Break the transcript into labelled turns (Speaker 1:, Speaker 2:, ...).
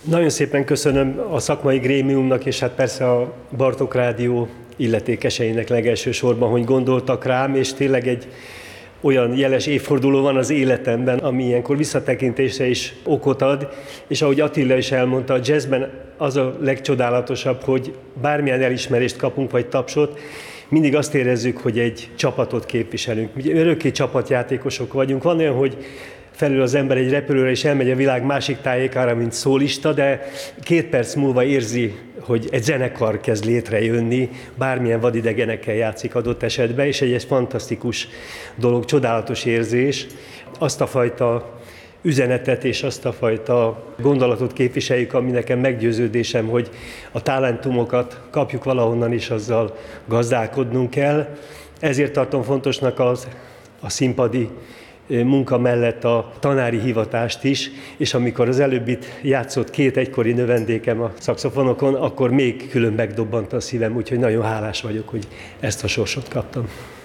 Speaker 1: Nagyon szépen köszönöm a szakmai grémiumnak, és hát persze a Bartók Rádió illetékeseinek legelsősorban, hogy gondoltak rám, és tényleg egy olyan jeles évforduló van az életemben, ami ilyenkor visszatekintésre is okot ad, és ahogy Attila is elmondta, a jazzben az a legcsodálatosabb, hogy bármilyen elismerést kapunk, vagy tapsot, mindig azt érezzük, hogy egy csapatot képviselünk. Ugye örökké csapatjátékosok vagyunk. Van olyan, hogy felül az ember egy repülőre, és elmegy a világ másik tájékára, mint szólista, de 2 perc múlva érzi, hogy egy zenekar kezd létrejönni, bármilyen vadidegenekkel játszik adott esetben, és egy fantasztikus dolog, csodálatos érzés. Azt a fajta üzenetet és azt a fajta gondolatot képviseljük, ami nekem meggyőződésem, hogy a talentumokat kapjuk valahonnan, és azzal gazdálkodnunk kell. Ezért tartom fontosnak a színpadi munka mellett a tanári hivatást is, és amikor az előbb itt játszott 2 egykori növendékem a szaxofonokon, akkor még külön megdobbant a szívem, úgyhogy nagyon hálás vagyok, hogy ezt a sorsot kaptam.